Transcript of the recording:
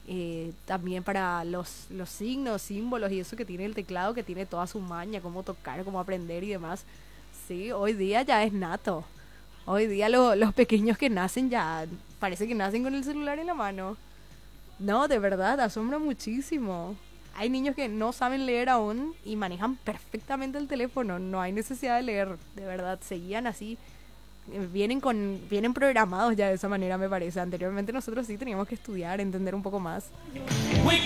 También para los signos, símbolos y eso que tiene el teclado, que tiene toda su maña, cómo tocar, cómo aprender y demás. Sí, hoy día ya es nato. Hoy día los pequeños que nacen ya parece que nacen con el celular en la mano. No, de verdad, asombra muchísimo. Hay niños que no saben leer aún y manejan perfectamente el teléfono. No hay necesidad de leer, de verdad. Seguían así. Vienen programados ya de esa manera, me parece. Anteriormente nosotros sí teníamos que estudiar, entender un poco más.